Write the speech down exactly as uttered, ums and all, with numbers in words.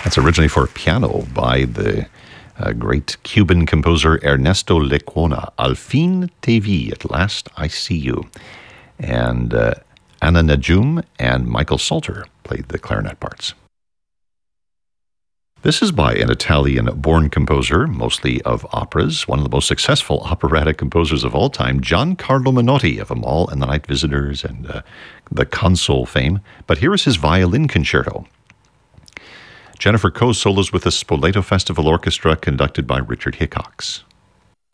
That's originally for piano by the uh, great Cuban composer Ernesto Lecuona. Al fin te vi, at last I see you. And uh, Anna Najum and Michael Salter played the clarinet parts. This is by an Italian-born composer, mostly of operas, one of the most successful operatic composers of all time, Giancarlo Menotti of Amal and the Night Visitors and uh, the Console fame. But here is his violin concerto. Jennifer Coe solos with the Spoleto Festival Orchestra, conducted by Richard Hickox.